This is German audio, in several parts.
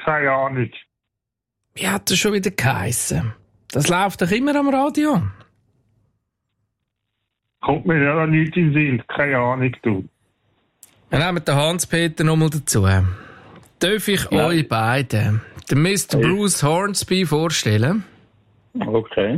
keine Ahnung. Wie hat das schon wieder geheissen? Das läuft doch immer am Radio. Kommt mir ja nicht in den Sinn, keine Ahnung, du. Wir nehmen den Hans-Peter nochmal dazu. Darf ich euch beiden den Mr. Bruce Hornsby vorstellen? Okay.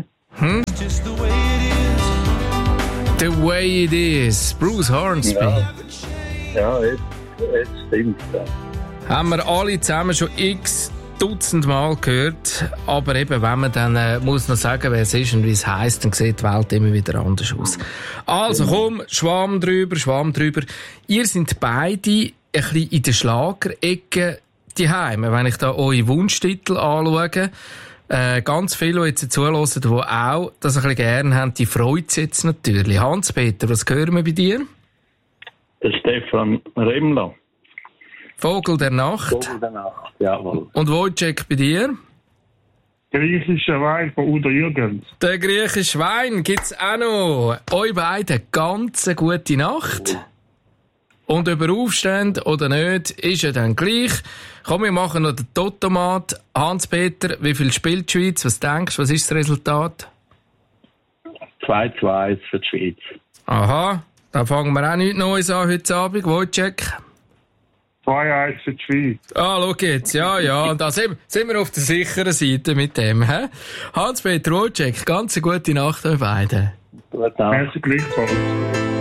The Way It Is, Bruce Hornsby. Ja, jetzt stimmt es. Haben wir alle zusammen schon x Dutzend Mal gehört. Aber eben, wenn man dann muss noch sagen, wer es ist und wie es heisst, dann sieht die Welt immer wieder anders aus. Also komm, Schwamm drüber. Ihr seid beide ein bisschen in der Schlagerecke daheim. Wenn ich da eure Wunschtitel anschaue, ganz viele, die jetzt zuhören, die auch das ein bisschen gerne haben, die freut es jetzt natürlich. Hans-Peter, was hören wir bei dir? Der Stefan Remmler. Vogel der Nacht. Vogel der Nacht, jawohl. Und Wojciech bei dir? Griechischer Wein von Udo Jürgens. Der griechische Wein gibt's auch noch. Euch beiden ganz eine gute Nacht. Und über Aufstände oder nicht, ist ja dann gleich. Komm, wir machen noch den Totomat. Hans-Peter, wie viel spielt die Schweiz? Was denkst du, was ist das Resultat? 2-2 für die Schweiz. Aha, da fangen wir auch nichts Neues an heute Abend. Wojciech? 2-1 für die Schweiz. Ah, schau jetzt, ja. Und da sind wir auf der sicheren Seite mit dem, hä? Hans-Peter, Wojciech, ganz eine gute Nacht euch beiden. Gute Nacht. Herzlichen Glückwunsch.